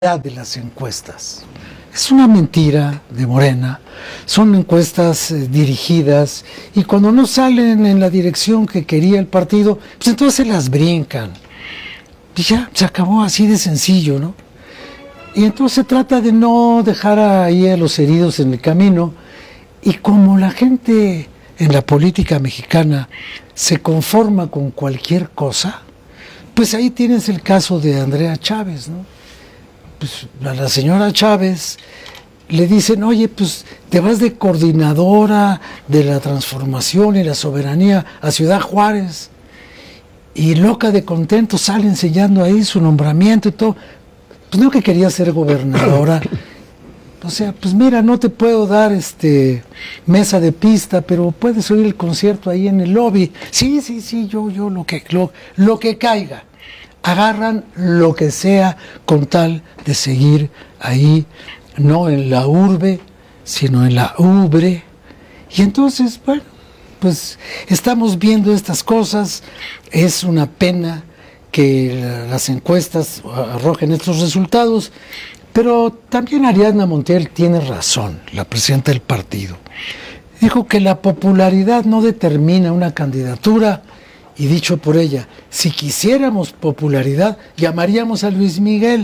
de las encuestas. Es una mentira de Morena, son encuestas dirigidas y cuando no salen en la dirección que quería el partido, pues entonces se las brincan. Y ya, se acabó así de sencillo, ¿no? Y entonces se trata de no dejar ahí a los heridos en el camino y como la gente en la política mexicana se conforma con cualquier cosa, pues ahí tienes el caso de Andrea Chávez, ¿no? Pues a la señora Chávez le dicen, oye, pues te vas de coordinadora de la transformación y la soberanía a Ciudad Juárez. Y loca de contento sale enseñando ahí su nombramiento y todo. Pues no que quería ser gobernadora. O sea, pues mira, no te puedo dar mesa de pista, pero puedes oír el concierto ahí en el lobby. Sí, yo lo que caiga. Agarran lo que sea con tal de seguir ahí, no en la urbe, sino en la ubre. Y entonces, bueno, pues estamos viendo estas cosas. Es una pena que las encuestas arrojen estos resultados, pero también Ariadna Montiel tiene razón, la presidenta del partido. Dijo que la popularidad no determina una candidatura. Y dicho por ella, si quisiéramos popularidad, llamaríamos a Luis Miguel.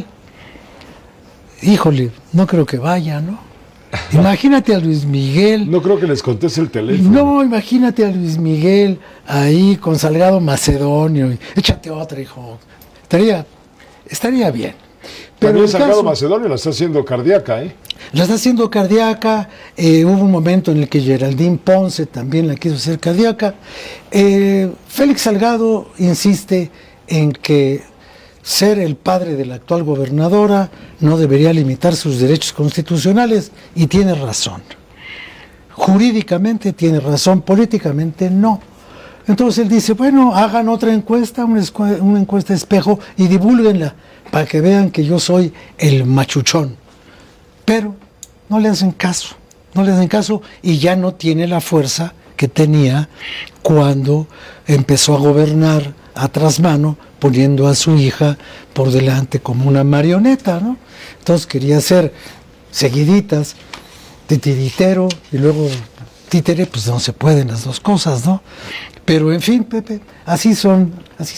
Híjole, no creo que vaya, ¿no? Imagínate a Luis Miguel. No creo que les conteste el teléfono. No, imagínate a Luis Miguel ahí con Salgado Macedonio. Échate otra, hijo. Estaría bien. Pero también Salgado Macedonio la está haciendo cardíaca, ¿eh? La está haciendo cardíaca. Hubo un momento en el que Geraldine Ponce también la quiso hacer cardíaca. Félix Salgado insiste en que ser el padre de la actual gobernadora no debería limitar sus derechos constitucionales y tiene razón. Jurídicamente tiene razón, políticamente no. Entonces él dice, bueno, hagan otra encuesta, una encuesta espejo y divúlguenla para que vean que yo soy el machuchón. Pero no le hacen caso y ya no tiene la fuerza que tenía cuando empezó a gobernar a trasmano, poniendo a su hija por delante como una marioneta, ¿no? Entonces quería hacer seguiditas, titiritero y luego títere, pues no se pueden las dos cosas, ¿no? Pero en fin, Pepe, así son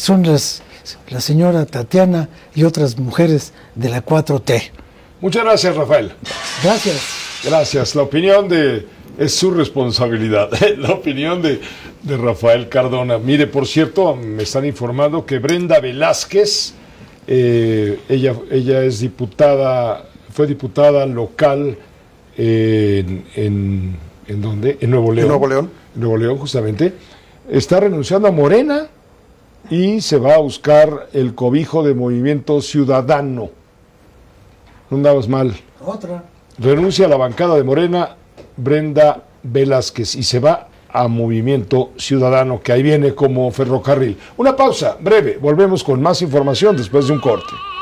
la señora Tatiana y otras mujeres de la 4T. Muchas gracias, Rafael. Gracias. La opinión es su responsabilidad. La opinión de Rafael Cardona. Mire, por cierto, me están informando que Brenda Velázquez, ella es diputada, fue diputada local ¿en dónde? En Nuevo León. En Nuevo León, justamente. Está renunciando a Morena y se va a buscar el cobijo de Movimiento Ciudadano. No andabas mal. Otra. Renuncia a la bancada de Morena, Brenda Velázquez, y se va a Movimiento Ciudadano, que ahí viene como ferrocarril. Una pausa breve, volvemos con más información después de un corte.